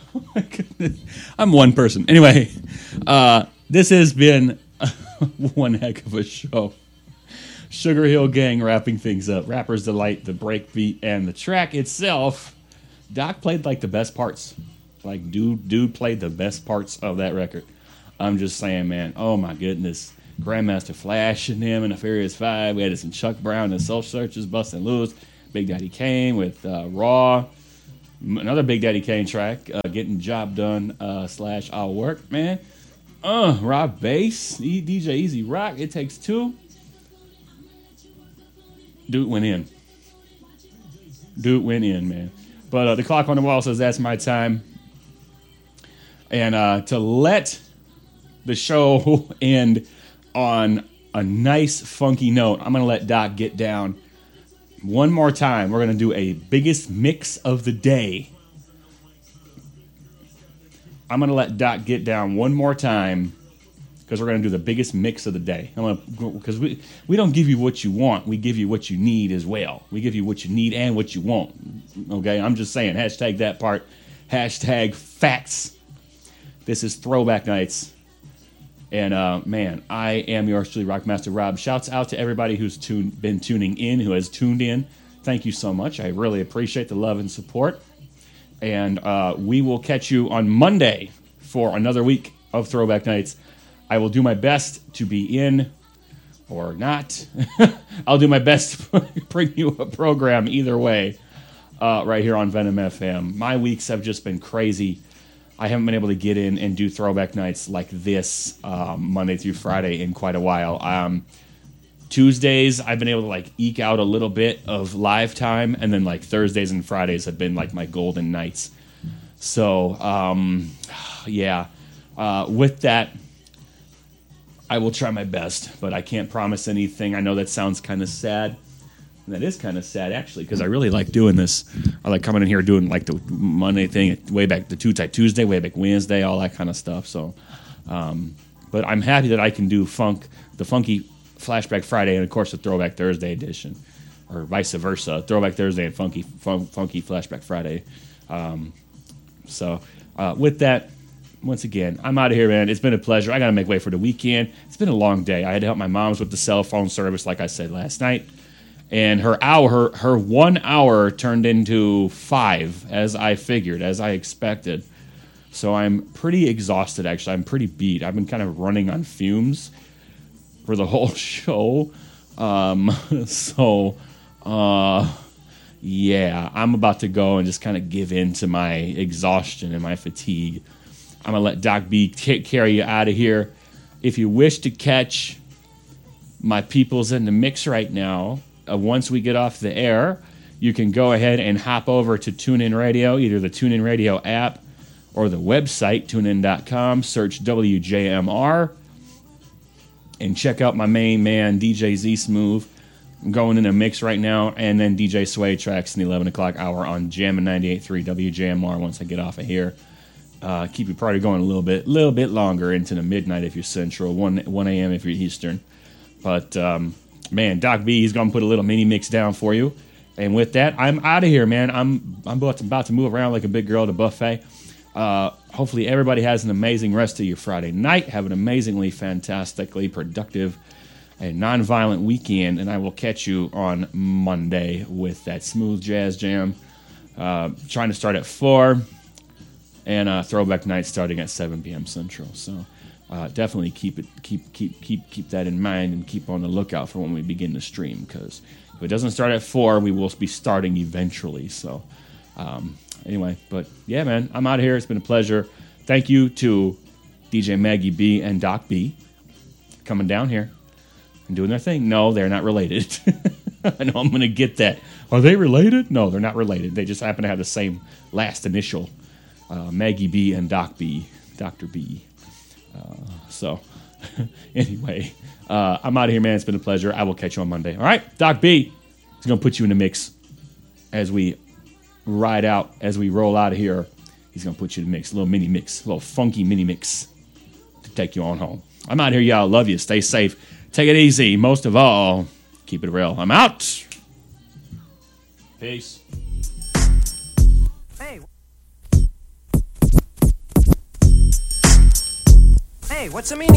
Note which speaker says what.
Speaker 1: my goodness. I'm one person. Anyway, this has been one heck of a show. Sugar Hill Gang wrapping things up. Rapper's Delight, the breakbeat, and the track itself. Doc played like the best parts. Like dude played the best parts of that record. I'm just saying, man. Oh my goodness. Grandmaster Flash and him and the Furious Five. We had some Chuck Brown and Soul Searchers, Bustin' Loose. Big Daddy Kane with Raw. Another Big Daddy Kane track. Getting Job Done / I'll Work, man. Rob Bass. DJ Easy Rock. It Takes Two. Dude went in. Man. But the clock on the wall says that's my time. And to let the show end on a nice, funky note, I'm going to let Doc get down one more time. We're going to do a biggest mix of the day. I'm going to let Doc get down one more time because we're going to do the biggest mix of the day. Because we don't give you what you want. We give you what you need as well. We give you what you need and what you want. Okay? I'm just saying. Hashtag that part. Hashtag facts. This is Throwback Nights. And, man, I am yours truly, Rockmaster Rob. Shouts out to everybody who's been tuning in, who has tuned in. Thank you so much. I really appreciate the love and support. And we will catch you on Monday for another week of Throwback Nights. I will do my best to be in or not. I'll do my best to bring you a program either way right here on Venom FM. My weeks have just been crazy. I haven't been able to get in and do Throwback Nights like this Monday through Friday in quite a while. Tuesdays, I've been able to like eke out a little bit of live time, and then like Thursdays and Fridays have been like my golden nights. So, yeah. With that, I will try my best, but I can't promise anything. I know that sounds kind of sad. And that is kind of sad, actually, because I really like doing this. I like coming in here doing like the Monday thing, way back the Two-Type Tuesday, way back Wednesday, all that kind of stuff. So, but I'm happy that I can do the funky Flashback Friday, and of course the Throwback Thursday edition, or vice versa, Throwback Thursday and funky Flashback Friday. So, with that. Once again, I'm out of here, man. It's been a pleasure. I got to make way for the weekend. It's been a long day. I had to help my mom's with the cell phone service, like I said last night. And her 1 hour turned into 5, as I figured, as I expected. So I'm pretty exhausted, actually. I'm pretty beat. I've been kind of running on fumes for the whole show. Yeah, I'm about to go and just kind of give in to my exhaustion and my fatigue. I'm going to let Doc B carry you out of here. If you wish to catch my peoples in the mix right now, once we get off the air, you can go ahead and hop over to TuneIn Radio, either the TuneIn Radio app or the website, tunein.com, search WJMR, and check out my main man, DJ Z Smooth. I'm going in a mix right now, and then DJ Sway tracks in the 11 o'clock hour on Jammin' 98.3 WJMR once I get off of here. Keep your party going a little bit longer into the midnight if you're Central, 1 a.m. if you're Eastern. But, man, Doc B, he's going to put a little mini mix down for you. And with that, I'm out of here, man. I'm about to move around like a big girl at a buffet. Hopefully everybody has an amazing rest of your Friday night. Have an amazingly, fantastically productive and non-violent weekend. And I will catch you on Monday with that smooth jazz jam. Trying to start at 4. And Throwback Night starting at 7 p.m. Central. So definitely keep that in mind and keep on the lookout for when we begin to stream. Because if it doesn't start at 4, we will be starting eventually. So anyway, but yeah, man, I'm out of here. It's been a pleasure. Thank you to DJ Maggie B and Doc B coming down here and doing their thing. No, they're not related. I know I'm going to get that. Are they related? No, they're not related. They just happen to have the same last initial. Maggie B and Doc B, Dr. B. So, anyway, I'm out of here, man. It's been a pleasure. I will catch you on Monday. All right, Doc B is going to put you in the mix as we ride out, as we roll out of here. He's going to put you in the mix, a little mini mix, a little funky mini mix to take you on home. I'm out here, y'all. Love you. Stay safe. Take it easy. Most of all, keep it real. I'm out. Peace.
Speaker 2: Hey. Hey, what's the meaning?